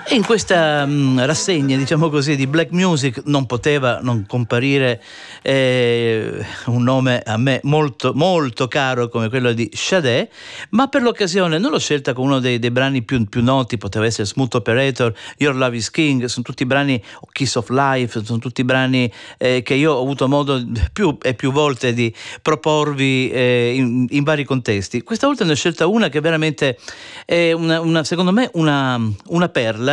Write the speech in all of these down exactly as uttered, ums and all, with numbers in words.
E in questa mh, rassegna, diciamo così, di black music non poteva non comparire eh, un nome a me molto molto caro come quello di Sade, ma per l'occasione non l'ho scelta con uno dei, dei brani più, più noti, poteva essere Smooth Operator, Your Love is King, sono tutti brani, Kiss of Life, sono tutti brani eh, che io ho avuto modo più e più volte di proporvi eh, in, in vari contesti. Questa volta ne ho scelta una che veramente è una, una secondo me una, una perla.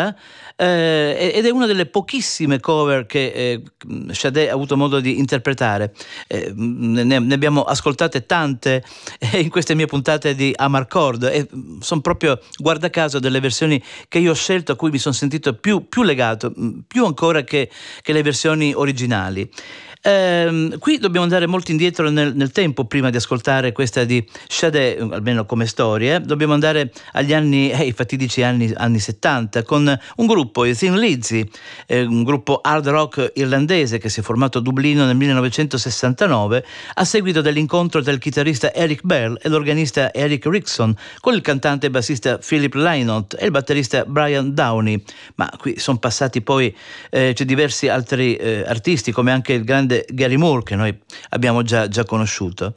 Eh, ed è una delle pochissime cover che eh, Sade ha avuto modo di interpretare. Eh, ne, ne abbiamo ascoltate tante eh, in queste mie puntate di Amarcord e sono proprio, guarda caso, delle versioni che io ho scelto, a cui mi sono sentito più, più legato, più ancora che, che le versioni originali. Eh, qui dobbiamo andare molto indietro nel, nel tempo prima di ascoltare questa di Sade, almeno come storia. Dobbiamo andare agli anni, eh, i fatidici anni, anni settanta, con un gruppo, i Thin Lizzy, eh, un gruppo hard rock irlandese che si è formato a Dublino nel millenovecentosessantanove a seguito dell'incontro tra il chitarrista Eric Bell e l'organista Eric Rickson con il cantante e bassista Philip Lynott e il batterista Brian Downey. Ma qui sono passati poi eh, c'è diversi altri eh, artisti, come anche il grande Gary Moore, che noi abbiamo già, già conosciuto.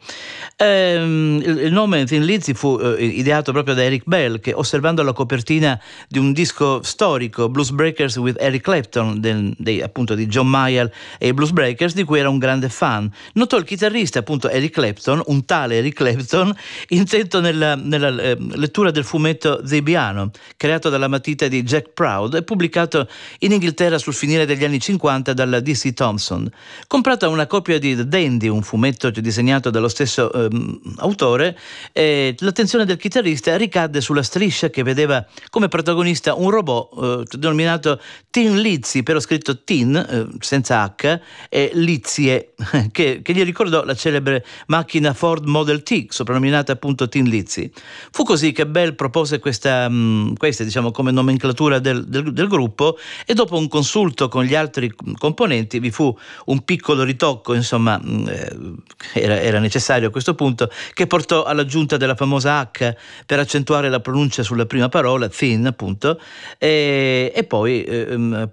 Ehm, il, il nome Thin Lizzy fu eh, ideato proprio da Eric Bell, che osservando la copertina di un disco storico, Blues Breakers with Eric Clapton, del, dei, appunto di John Mayall e i Blues Breakers, di cui era un grande fan, notò il chitarrista, appunto Eric Clapton, un tale Eric Clapton, intento nella, nella eh, lettura del fumetto The Piano, creato dalla matita di Jack Proud e pubblicato in Inghilterra sul finire degli anni cinquanta dalla D C Thomson. Comprata una copia di The Dandy, un fumetto disegnato dallo stesso ehm, autore, eh, l'attenzione del chitarrista ricadde sulla striscia che vedeva come protagonista un robot eh, denominato Thin Lizzy, però scritto Tin eh, senza H e Lizzie, che, che gli ricordò la celebre macchina Ford Model T, soprannominata appunto Thin Lizzy. Fu così che Bell propose questa, mh, questa diciamo come nomenclatura del, del, del gruppo, e dopo un consulto con gli altri componenti vi fu un piccolo ritocco, insomma eh, era, era necessario a questo punto, che portò all'aggiunta della famosa H per accentuare la pronuncia sulla prima parola, thin appunto, e, e poi eh,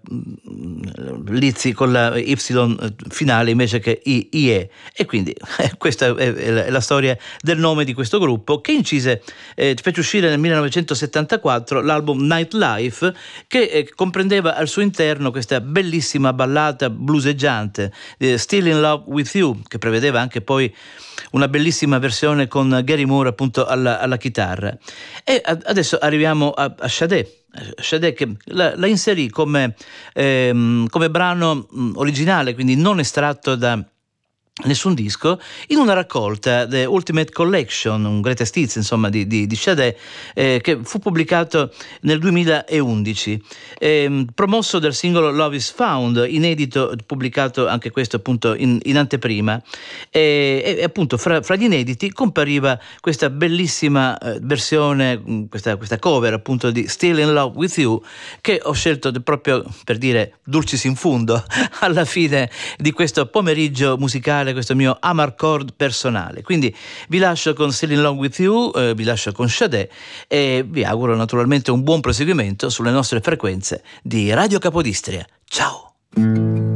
Lizzy con la Y finale invece che I, IE, e quindi eh, questa è, è, la, è la storia del nome di questo gruppo, che incise eh, fece uscire nel millenovecentosettantaquattro l'album Nightlife, che eh, comprendeva al suo interno questa bellissima ballata blueseggiante Still in Love with You, che prevedeva anche poi una bellissima versione con Gary Moore appunto alla, alla chitarra. E adesso arriviamo a, a Sade. Sade che la, la inserì come, ehm, come brano originale, quindi non estratto da nessun disco, in una raccolta, The Ultimate Collection, un greatest hits insomma di, di, di Sade, eh, che fu pubblicato nel duemilaundici, eh, promosso dal singolo Love is Found, inedito, pubblicato anche questo appunto in, in anteprima, e, e appunto fra, fra gli inediti compariva questa bellissima eh, versione, questa, questa cover appunto di Still in Love with You, che ho scelto proprio per dire dulcis in fundo alla fine di questo pomeriggio musicale, questo mio Amarcord personale. Quindi vi lascio con Still in Love with You, eh, vi lascio con Sade e vi auguro naturalmente un buon proseguimento sulle nostre frequenze di Radio Capodistria. Ciao!